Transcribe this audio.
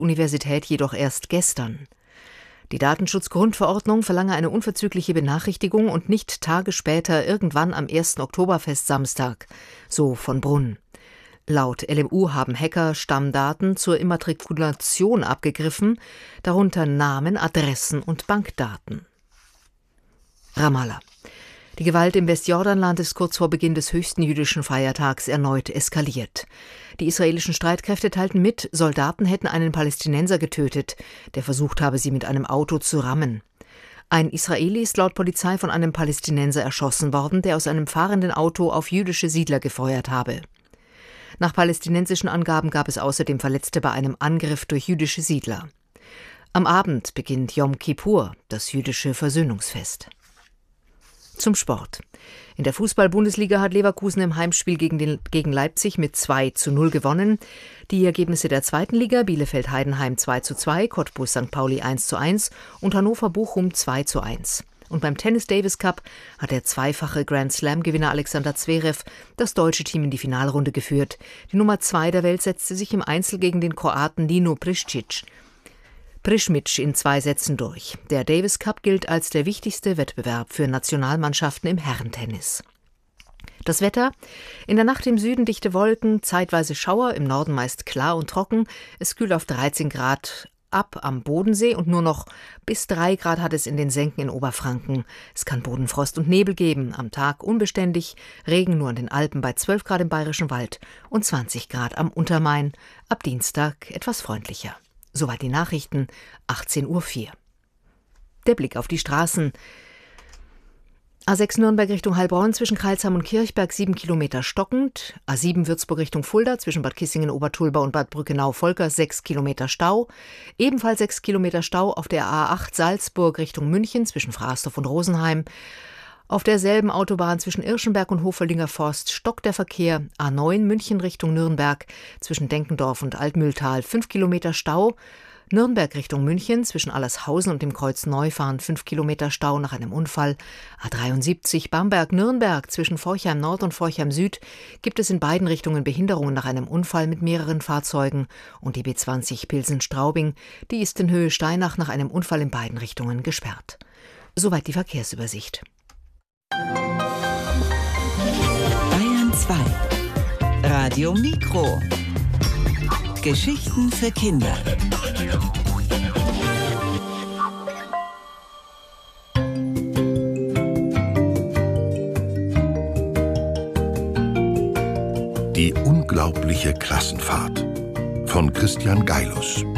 Universität jedoch erst gestern. Die Datenschutzgrundverordnung verlange eine unverzügliche Benachrichtigung und nicht Tage später irgendwann am 1. Oktoberfest-Samstag, so von Brunn. Laut LMU haben Hacker Stammdaten zur Immatrikulation abgegriffen, darunter Namen, Adressen und Bankdaten. Ramallah. Die Gewalt im Westjordanland ist kurz vor Beginn des höchsten jüdischen Feiertags erneut eskaliert. Die israelischen Streitkräfte teilten mit, Soldaten hätten einen Palästinenser getötet, der versucht habe, sie mit einem Auto zu rammen. Ein Israeli ist laut Polizei von einem Palästinenser erschossen worden, der aus einem fahrenden Auto auf jüdische Siedler gefeuert habe. Nach palästinensischen Angaben gab es außerdem Verletzte bei einem Angriff durch jüdische Siedler. Am Abend beginnt Yom Kippur, das jüdische Versöhnungsfest. Zum Sport. In der Fußball-Bundesliga hat Leverkusen im Heimspiel gegen Leipzig mit 2:0 gewonnen. Die Ergebnisse der zweiten Liga: Bielefeld-Heidenheim 2:2, Cottbus St. Pauli 1:1 und Hannover-Bochum 2:1. Und beim Tennis Davis Cup hat der zweifache Grand Slam-Gewinner Alexander Zverev das deutsche Team in die Finalrunde geführt. Die Nummer 2 der Welt setzte sich im Einzel gegen den Kroaten Nino Prišmić in 2 Sätzen durch. Der Davis Cup gilt als der wichtigste Wettbewerb für Nationalmannschaften im Herrentennis. Das Wetter: in der Nacht im Süden dichte Wolken, zeitweise Schauer, im Norden meist klar und trocken. Es kühlt auf 13 Grad ab am Bodensee und nur noch bis 3 Grad hat es in den Senken in Oberfranken. Es kann Bodenfrost und Nebel geben, am Tag unbeständig, Regen nur an den Alpen bei 12 Grad im Bayerischen Wald und 20 Grad am Untermain, ab Dienstag etwas freundlicher. Soweit die Nachrichten, 18:04 Uhr. Der Blick auf die Straßen. A6 Nürnberg Richtung Heilbronn zwischen Crailsheim und Kirchberg 7 Kilometer stockend. A7 Würzburg Richtung Fulda zwischen Bad Kissingen, Obertulba und Bad Brückenau-Volker 6 Kilometer Stau. Ebenfalls 6 Kilometer Stau auf der A8 Salzburg Richtung München zwischen Frasdorf und Rosenheim. Auf derselben Autobahn zwischen Irschenberg und Hofeldinger Forst stockt der Verkehr. A9 München Richtung Nürnberg zwischen Denkendorf und Altmühltal 5 Kilometer Stau. Nürnberg Richtung München zwischen Allershausen und dem Kreuz Neufahren 5 Kilometer Stau nach einem Unfall. A73 Bamberg-Nürnberg zwischen Forchheim Nord und Forchheim Süd gibt es in beiden Richtungen Behinderungen nach einem Unfall mit mehreren Fahrzeugen. Und die B20 Pilsen-Straubing, die ist in Höhe Steinach nach einem Unfall in beiden Richtungen gesperrt. Soweit die Verkehrsübersicht. Bayern 2 Radio Mikro. Geschichten für Kinder. Die unglaubliche Klassenfahrt von Christian Geilus.